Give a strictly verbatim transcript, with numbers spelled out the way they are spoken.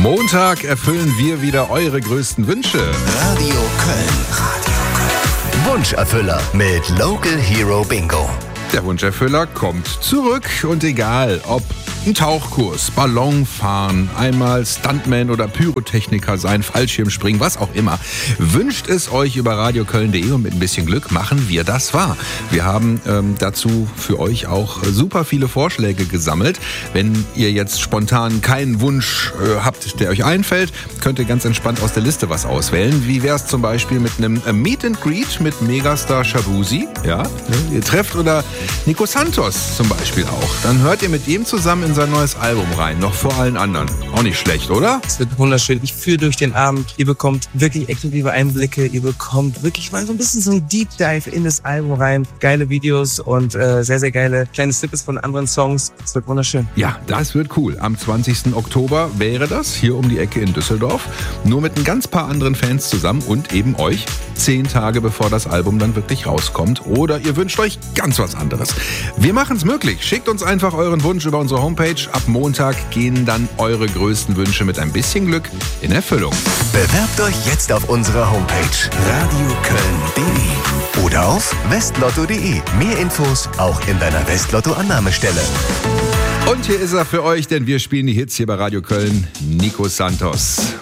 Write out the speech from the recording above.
Montag erfüllen wir wieder eure größten Wünsche. Radio Köln. Radio Köln. Wunscherfüller mit Local Hero Bingo. Der Wunscherfüller kommt zurück und egal ob ein Tauchkurs, Ballonfahren, einmal Stuntman oder Pyrotechniker sein, Fallschirmspringen, was auch immer. Wünscht es euch über radioköln punkt de und mit ein bisschen Glück machen wir das wahr. Wir haben ähm, dazu für euch auch super viele Vorschläge gesammelt. Wenn ihr jetzt spontan keinen Wunsch äh, habt, der euch einfällt, könnt ihr ganz entspannt aus der Liste was auswählen. Wie wäre es zum Beispiel mit einem äh, Meet and Greet mit Megastar Shabuzi? Ja, ne? Ihr trefft oder Nico Santos zum Beispiel auch. Dann hört ihr mit ihm zusammen in sein neues Album rein, noch vor allen anderen. Auch nicht schlecht, oder? Es wird wunderschön. Ich führe durch den Abend. Ihr bekommt wirklich exklusive Einblicke. Ihr bekommt wirklich mal so ein bisschen so ein Deep Dive in das Album rein. Geile Videos und äh, sehr, sehr geile kleine Snippets von anderen Songs. Es wird wunderschön. Ja, das wird cool. Am zwanzigsten Oktober wäre das hier um die Ecke in Düsseldorf. Nur mit ein ganz paar anderen Fans zusammen und eben euch. Zehn Tage bevor das Album dann wirklich rauskommt. Oder ihr wünscht euch ganz was anderes. Wir machen es möglich. Schickt uns einfach euren Wunsch über unsere Homepage. Ab Montag gehen dann eure größten Wünsche mit ein bisschen Glück in Erfüllung. Bewerbt euch jetzt auf unserer Homepage radioköln punkt de oder auf westlotto punkt de. Mehr Infos auch in deiner Westlotto-Annahmestelle. Und hier ist er für euch, denn wir spielen die Hits hier bei Radio Köln. Nico Santos.